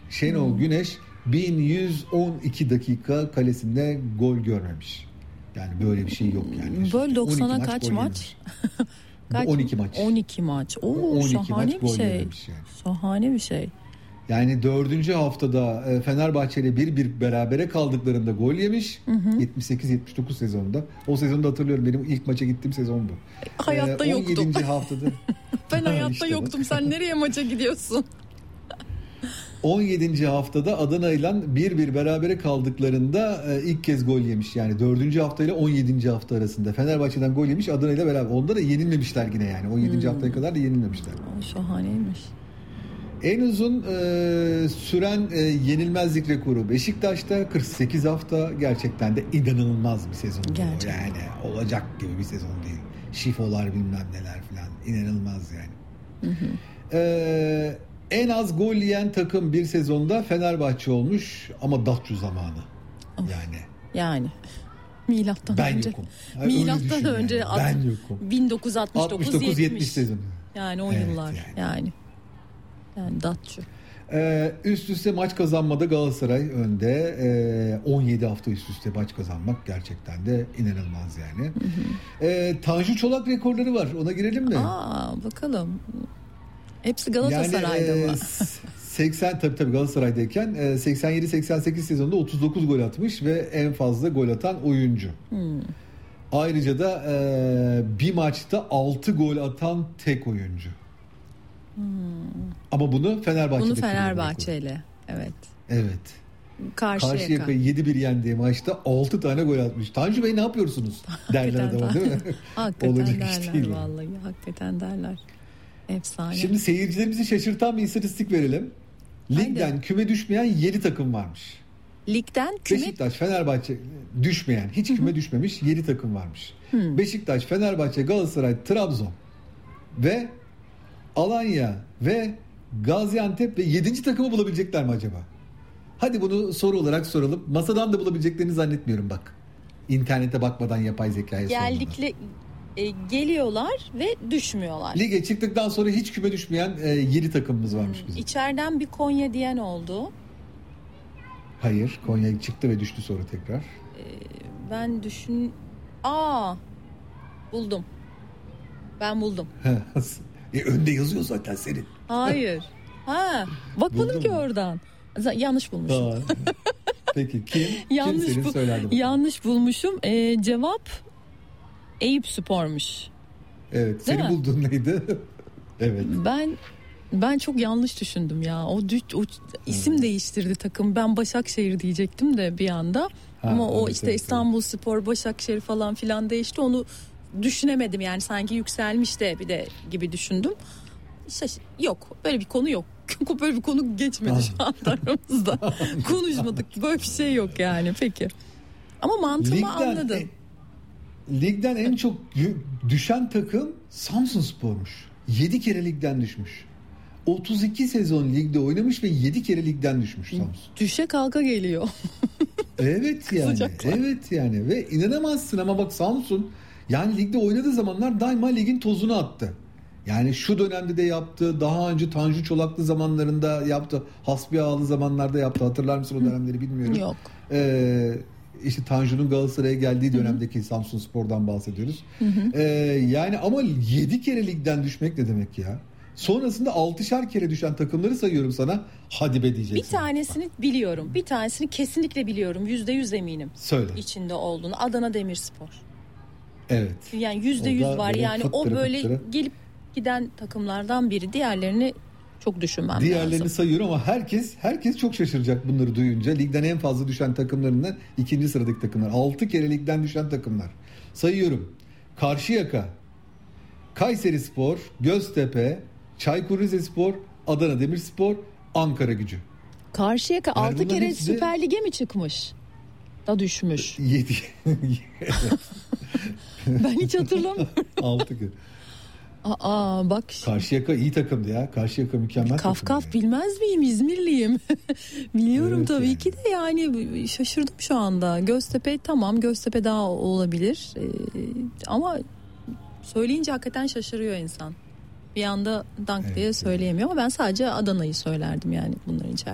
Şenol Güneş 1112 dakika kalesinde gol görmemiş. Yani böyle bir şey yok yani. Böyle 90'a kaç maç? 12 maç. 12 maç. Oo, 12 şahane maç bir gol şey. yememiş yani. Şahane bir şey. Yani 4. haftada Fenerbahçe ile 1-1 berabere kaldıklarında gol yemiş. 78-79 sezonunda. O sezonda hatırlıyorum, benim ilk maça gittiğim sezon bu. Hayatta yoktum. 17. haftada. Ben hayatta İşte yoktum. bak. Sen nereye maça gidiyorsun? 17. haftada Adana ile 1-1 berabere kaldıklarında ilk kez gol yemiş. Yani 4. hafta ile 17. hafta arasında Fenerbahçe'den gol yemiş, Adana ile beraber. Onda da yenilmemişler yine yani. 17. haftaya kadar da yenilmemişler. Şahaneymiş. En uzun süren yenilmezlik rekoru Beşiktaş'ta 48 hafta. Gerçekten de inanılmaz bir sezon. Gerçekten. Yani olacak gibi bir sezon değil. Şifolar bilmem neler falan, inanılmaz yani. En az gol yiyen takım bir sezonda Fenerbahçe olmuş ama Datçu zamanı. Yani milattan ben önce. Yokum. Milattan önce yani. Ben yokum. 1969-70 sezonu. Yani o evet, yıllar yani Datçu. Üst üste maç kazanmada Galatasaray önde. 17 hafta üst üste maç kazanmak gerçekten de inanılmaz yani. Tanju Çolak rekorları var. Ona girelim mi? Bakalım. Hepsi Galatasaray'da mı? 80 tabii Galatasaray'dayken 87-88 sezonunda 39 gol atmış ve en fazla gol atan oyuncu. Ayrıca da bir maçta 6 gol atan tek oyuncu. Ama bunu Fenerbahçe'yle. Evet. Karşıyaka'yı 7-1 yendiği maçta 6 tane gol atmış. Tanju Bey ne yapıyorsunuz? Derler adama değil mi? Hakikaten derler vallahi. Hakikaten derler. Efsane. Şimdi seyircilerimizi şaşırtan bir istatistik verelim. Ligden küme düşmeyen 7 takım varmış. Ligden küme... Beşiktaş, Fenerbahçe düşmeyen, hiç küme düşmemiş 7 takım varmış. Beşiktaş, Fenerbahçe, Galatasaray, Trabzon ve Alanya ve Gaziantep ve 7. takımı bulabilecekler mi acaba? Hadi bunu soru olarak soralım. Masadan da bulabileceklerini zannetmiyorum bak. İnternete bakmadan yapay zekaya sormadan. Geliyorlar ve düşmüyorlar. Lige çıktıktan sonra hiç küme düşmeyen 7 takımımız varmış bizim. İçeriden bir Konya diyen oldu. Hayır, Konya çıktı ve düştü sonra tekrar. Ben buldum. Ben buldum. Önde yazıyor zaten senin. Hayır. Bakmadım ki oradan. Yanlış bulmuşum. Peki kim senin söylerdi? Yanlış bulmuşum. Cevap Eyüpspor'muş. Evet. Senin bulduğun neydi? Evet. Ben çok yanlış düşündüm ya. O isim değiştirdi takım. Ben Başakşehir diyecektim de bir anda. Ama o işte İstanbulspor, Başakşehir falan filan değişti. Onu düşünemedim yani, sanki yükselmiş de bir de gibi düşündüm. Yok, böyle bir konu yok. Böyle bir konu geçmedi şu anda aramızda. Konuşmadık. Böyle bir şey yok yani. Peki. Ama mantığımı anladın. Ligden en çok düşen takım Samsunspor'muş. 7 kere ligden düşmüş. 32 sezon ligde oynamış ve 7 kere ligden düşmüş Samsun. Düşe kalka geliyor. Evet yani ve inanamazsın ama bak Samsun yani ligde oynadığı zamanlar daima ligin tozunu attı. Yani şu dönemde de yaptı. Daha önce Tanju Çolaklı zamanlarında yaptı. Hasbi Ağalı zamanlarda yaptı. Hatırlar mısın o dönemleri bilmiyorum. Yok. İşte Tanju'nun Galatasaray'a geldiği dönemdeki Samsunspor'dan bahsediyoruz. Yani ama 7 kere ligden düşmek ne demek ya? Sonrasında 6'şar kere düşen takımları sayıyorum sana. Hadi be diyeceksin. Bir tanesini biliyorum. Bir tanesini kesinlikle biliyorum. %100 eminim. Söyle. İçinde olduğunu. Adana Demirspor. Evet. Yani %100 var. Yani o böyle gelip giden takımlardan biri. Diğerlerini çok düşünmem Diğerlerini lazım. sayıyorum ama herkes çok şaşıracak bunları duyunca. Ligden en fazla düşen takımlarından 2. sıradaki takımlar. 6 kere ligden düşen takımlar. Sayıyorum. Karşıyaka, Kayserispor, Göztepe, Çaykur Rizespor, Adana Demirspor, Ankaragücü. Karşıyaka 6 kere Süper Lig'e mi çıkmış? Da düşmüş. 7. Ben hiç hatırlamıyorum. 6 kere. Bak. Karşıyaka iyi takımdı ya. Karşıyaka mükemmel takımdı. Kaf bilmez miyim? İzmirliyim. Biliyorum evet tabii yani. Ki de yani şaşırdım şu anda. Göztepe tamam, Göztepe daha olabilir. Ama söyleyince hakikaten şaşırıyor insan. Bir anda dank diye söyleyemiyor ama ben sadece Adana'yı söylerdim yani bunların içerisinde.